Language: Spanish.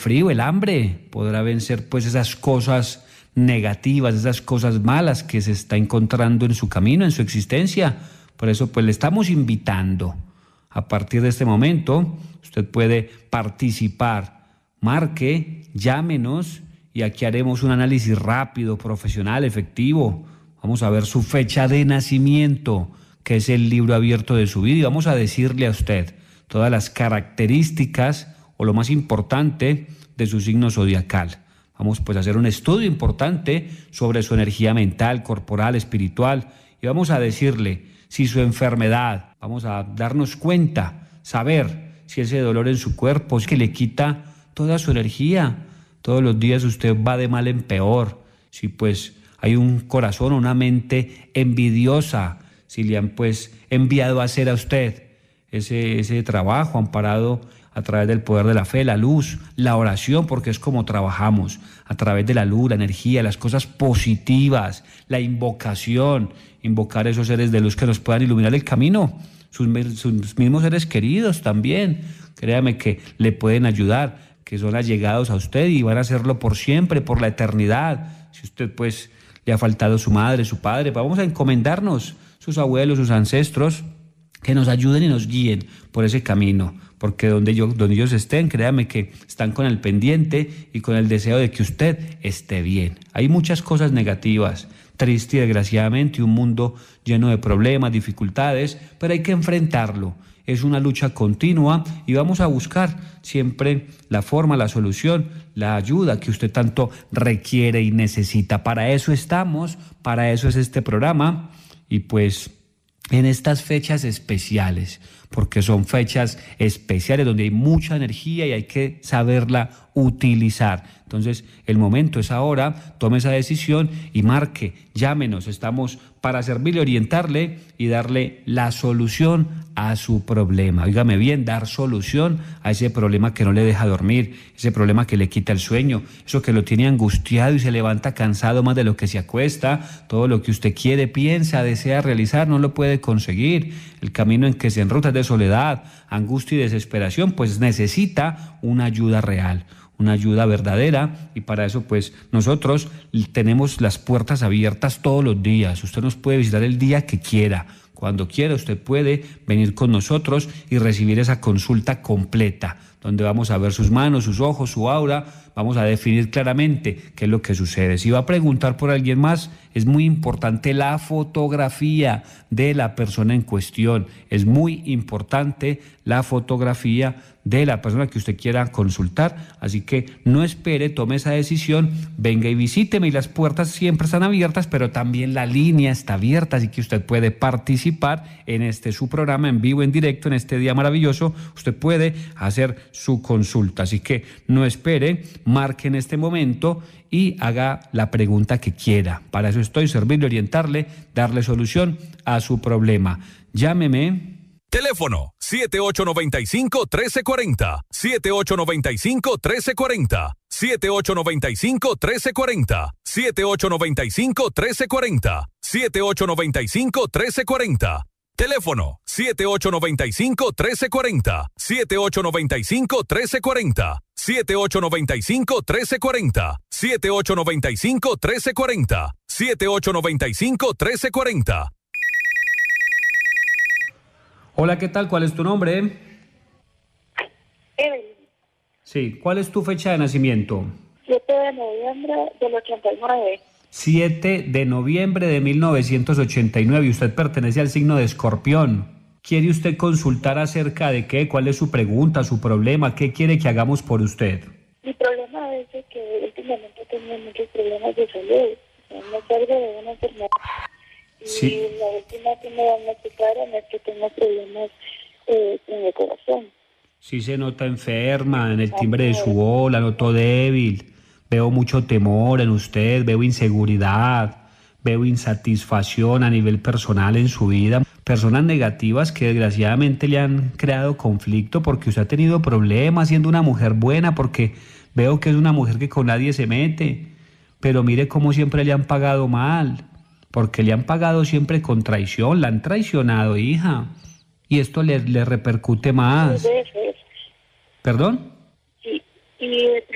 frío, el hambre, podrá vencer pues esas cosas negativas, esas cosas malas que se está encontrando en su camino, en su existencia. Por eso pues le estamos invitando. A partir de este momento, usted puede participar. Marque, llámenos y aquí haremos un análisis rápido, profesional, efectivo. Vamos a ver su fecha de nacimiento, que es el libro abierto de su vida, y vamos a decirle a usted todas las características o lo más importante de su signo zodiacal. Vamos pues a hacer un estudio importante sobre su energía mental, corporal, espiritual, y vamos a decirle si su enfermedad, vamos a darnos cuenta, saber si ese dolor en su cuerpo es que le quita toda su energía. Todos los días usted va de mal en peor. Si pues hay un corazón o una mente envidiosa, si le han pues enviado a hacer a usted ese trabajo amparado a través del poder de la fe, la luz, la oración, porque es como trabajamos, a través de la luz, la energía, las cosas positivas, la invocación, invocar a esos seres de luz que nos puedan iluminar el camino, sus mismos seres queridos también, créame que le pueden ayudar, que son allegados a usted y van a hacerlo por siempre, por la eternidad. Si usted pues le ha faltado su madre, su padre, vamos a encomendarnos, sus abuelos, sus ancestros, que nos ayuden y nos guíen por ese camino, porque donde ellos estén, créame que están con el pendiente y con el deseo de que usted esté bien. Hay muchas cosas negativas, triste y desgraciadamente, un mundo lleno de problemas, dificultades, pero hay que enfrentarlo. Es una lucha continua y vamos a buscar siempre la forma, la solución, la ayuda que usted tanto requiere y necesita. Para eso estamos, para eso es este programa y pues en estas fechas especiales, porque son fechas especiales donde hay mucha energía y hay que saberla utilizar. Entonces, el momento es ahora, tome esa decisión y marque, llámenos, estamos para servirle, orientarle y darle la solución a su problema. Óigame bien, dar solución a ese problema que no le deja dormir, ese problema que le quita el sueño, eso que lo tiene angustiado y se levanta cansado más de lo que se acuesta, todo lo que usted quiere, piensa, desea realizar, no lo puede conseguir, el camino en que se enruta es de soledad, angustia y desesperación, pues necesita una ayuda real, una ayuda verdadera, y para eso pues nosotros tenemos las puertas abiertas todos los días. Usted nos puede visitar el día que quiera, cuando quiera usted puede venir con nosotros y recibir esa consulta completa, donde vamos a ver sus manos, sus ojos, su aura, vamos a definir claramente qué es lo que sucede. Si va a preguntar por alguien más, es muy importante la fotografía de la persona en cuestión, es muy importante la fotografía de la persona que usted quiera consultar, así que no espere, tome esa decisión, venga y visíteme, y las puertas siempre están abiertas, pero también la línea está abierta, así que usted puede participar en su programa en vivo, en directo, en este día maravilloso, usted puede hacer su consulta, así que no espere, marque en este momento y haga la pregunta que quiera. Para eso estoy, servirle, orientarle, darle solución a su problema. Llámeme. Teléfono 7895-1340, 7895-1340, 7895-1340, 7895-1340, 7895-1340. Teléfono 7895-1340, 7895-1340, 7895-1340, 7895-1340, 7895-1340. Hola, ¿qué tal? ¿Cuál es tu nombre? Evelyn. Sí, ¿cuál es tu fecha de nacimiento? 7 de noviembre del 89. 7 de noviembre de 1989 y usted pertenece al signo de Escorpión. ¿Quiere usted consultar acerca de qué? ¿Cuál es su pregunta, su problema? ¿Qué quiere que hagamos por usted? Mi problema es de que últimamente tengo muchos problemas de salud. Me cargo de una enfermedad. Y sí. La última que me diagnosticaron es que tengo problemas en el corazón. Sí se nota enferma, en el timbre de su voz, la noto débil. Veo mucho temor en usted, veo inseguridad, veo insatisfacción a nivel personal en su vida. Personas negativas que desgraciadamente le han creado conflicto porque usted ha tenido problemas siendo una mujer buena, porque veo que es una mujer que con nadie se mete. Pero mire cómo siempre le han pagado mal, porque le han pagado siempre con traición, la han traicionado, hija. Y esto le repercute más. Sí, ¿Perdón? sí, y